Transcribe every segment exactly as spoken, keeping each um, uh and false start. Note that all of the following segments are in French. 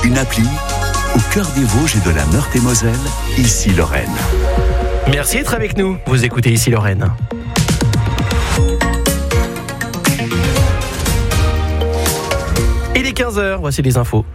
Une appli au cœur des Vosges et de la Meurthe-et-Moselle, Ici Lorraine. Merci d'être avec nous. Vous écoutez Ici Lorraine. Il est quinze heures, voici les infos.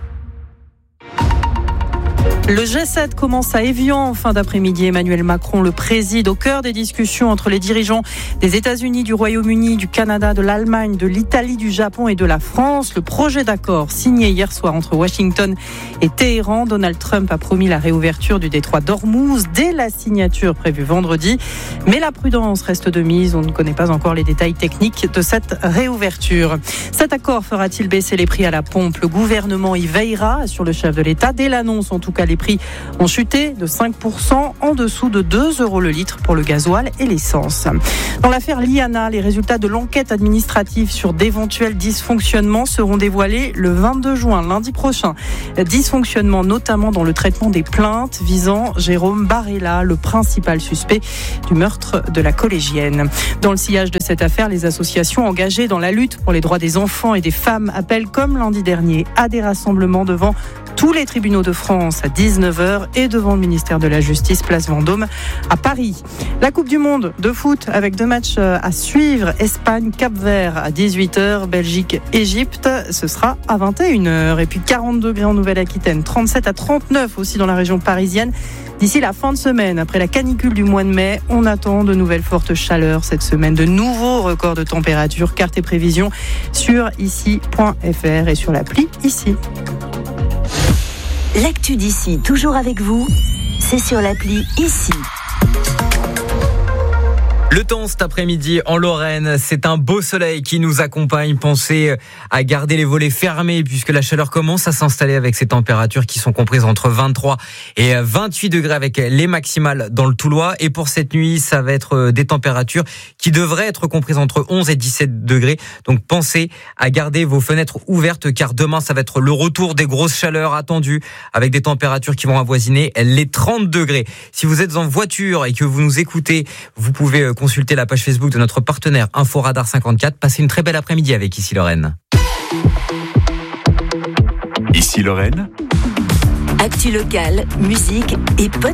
Le G sept commence à Évian en fin d'après-midi. Emmanuel Macron le préside au cœur des discussions entre les dirigeants des États-Unis, du Royaume-Uni, du Canada, de l'Allemagne, de l'Italie, du Japon et de la France. Le projet d'accord signé hier soir entre Washington et Téhéran. Donald Trump a promis la réouverture du détroit d'Ormuz dès la signature prévue vendredi. Mais la prudence reste de mise. On ne connaît pas encore les détails techniques de cette réouverture. Cet accord fera-t-il baisser les prix à la pompe ? Le gouvernement y veillera, assure le chef de l'État. Dès l'annonce, en tout cas, les prix ont chuté de cinq pour cent, en dessous de deux euros le litre pour le gasoil et l'essence. Dans l'affaire Liana, les résultats de l'enquête administrative sur d'éventuels dysfonctionnements seront dévoilés le vingt-deux juin, lundi prochain. Dysfonctionnements notamment dans le traitement des plaintes visant Jérôme Barella, le principal suspect du meurtre de la collégienne. Dans le sillage de cette affaire, les associations engagées dans la lutte pour les droits des enfants et des femmes appellent, comme lundi dernier, à des rassemblements devant tous les tribunaux de France à dix-neuf heures et devant le ministère de la Justice, place Vendôme à Paris. La Coupe du Monde de foot avec deux matchs à suivre. Espagne, Cap-Vert à dix-huit heures, Belgique, Égypte, ce sera à vingt et une heures. Et puis quarante degrés en Nouvelle-Aquitaine, trente-sept à trente-neuf aussi dans la région parisienne. D'ici la fin de semaine, après la canicule du mois de mai, on attend de nouvelles fortes chaleurs cette semaine, de nouveaux records de température. Carte et prévision sur ici point f r et sur l'appli Ici. L'actu d'ici, toujours avec vous, c'est sur l'appli Ici. Le temps cet après-midi en Lorraine, c'est un beau soleil qui nous accompagne. Pensez à garder les volets fermés puisque la chaleur commence à s'installer avec ces températures qui sont comprises entre vingt-trois et vingt-huit degrés avec les maximales dans le Toulois. Et pour cette nuit, ça va être des températures qui devraient être comprises entre onze et dix-sept degrés. Donc pensez à garder vos fenêtres ouvertes car demain, ça va être le retour des grosses chaleurs attendues avec des températures qui vont avoisiner les trente degrés. Si vous êtes en voiture et que vous nous écoutez, vous pouvez consultez la page Facebook de notre partenaire Inforadar cinquante-quatre. Passez une très belle après-midi avec Ici Lorraine. Ici Lorraine. Actu locale, musique et podcast.